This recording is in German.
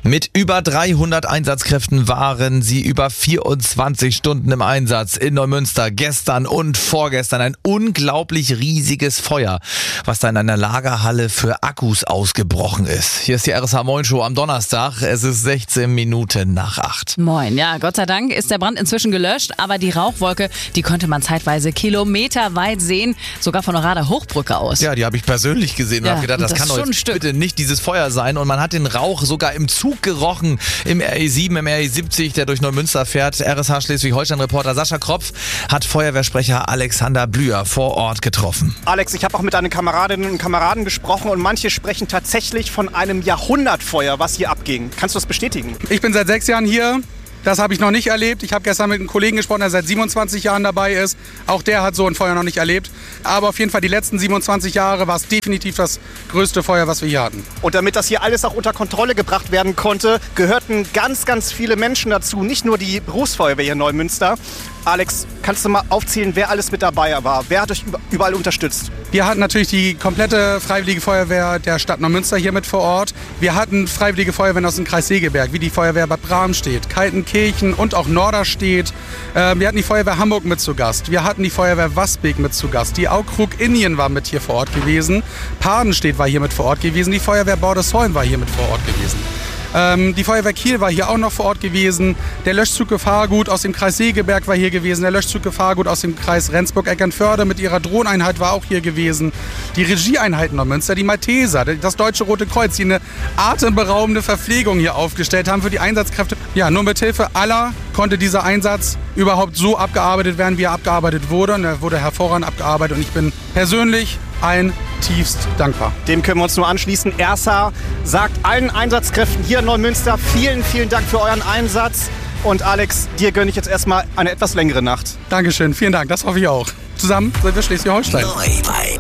Mit über 300 Einsatzkräften waren sie über 24 Stunden im Einsatz in Neumünster. Gestern und vorgestern ein unglaublich riesiges Feuer, was da in einer Lagerhalle für Akkus ausgebrochen ist. Hier ist die RSH Moin Show am Donnerstag. Es ist 16 Minuten nach 8. Moin, ja, Gott sei Dank ist der Brand inzwischen gelöscht, aber die Rauchwolke, die konnte man zeitweise kilometerweit sehen, sogar von der Rader Hochbrücke aus. Ja, die habe ich persönlich gesehen und habe gedacht, das kann doch bitte nicht dieses Feuer sein. Und man hat den Rauch sogar im Zug gerochen, im RE7, im RE70, der durch Neumünster fährt. RSH Schleswig-Holstein-Reporter Sascha Kropf hat Feuerwehrsprecher Alexander Blüher vor Ort getroffen. Alex, ich habe auch mit deinen Kameradinnen und Kameraden gesprochen und manche sprechen tatsächlich von einem Jahrhundertfeuer, was hier abging. Kannst du das bestätigen? Ich bin seit 6 Jahren hier. Das habe ich noch nicht erlebt. Ich habe gestern mit einem Kollegen gesprochen, der seit 27 Jahren dabei ist. Auch der hat so ein Feuer noch nicht erlebt. Aber auf jeden Fall die letzten 27 Jahre war es definitiv das größte Feuer, was wir hier hatten. Und damit das hier alles auch unter Kontrolle gebracht werden konnte, gehörten ganz, ganz viele Menschen dazu. Nicht nur die Berufsfeuerwehr hier in Neumünster. Alex, kannst du mal aufzählen, wer alles mit dabei war? Wer hat euch überall unterstützt? Wir hatten natürlich die komplette Freiwillige Feuerwehr der Stadt Neumünster hier mit vor Ort. Wir hatten Freiwillige Feuerwehren aus dem Kreis Segeberg, wie die Feuerwehr Bad Bramstedt, Kaltenkirchen und auch Norderstedt. Wir hatten die Feuerwehr Hamburg mit zu Gast. Wir hatten die Feuerwehr Wasbeek mit zu Gast. Die Aukrug Indien war mit hier vor Ort gewesen. Padenstedt war hier mit vor Ort gewesen. Die Feuerwehr Bordesholm war hier mit vor Ort gewesen. Die Feuerwehr Kiel war hier auch noch vor Ort gewesen. Der Löschzug Gefahrgut aus dem Kreis Segeberg war hier gewesen. Der Löschzug Gefahrgut aus dem Kreis Rendsburg-Eckernförde mit ihrer Drohneinheit war auch hier gewesen. Die Regieeinheiten Neumünster, die Malteser, das Deutsche Rote Kreuz, die eine atemberaubende Verpflegung hier aufgestellt haben für die Einsatzkräfte. Ja, nur mit Hilfe aller konnte dieser Einsatz überhaupt so abgearbeitet werden, wie er abgearbeitet wurde. Und er wurde hervorragend abgearbeitet und ich bin persönlich allen tiefst dankbar. Dem können wir uns nur anschließen. RSH sagt allen Einsatzkräften hier in Neumünster vielen, vielen Dank für euren Einsatz. Und Alex, dir gönne ich jetzt erstmal eine etwas längere Nacht. Dankeschön, vielen Dank, das hoffe ich auch. Zusammen sind wir Schleswig-Holstein. Neu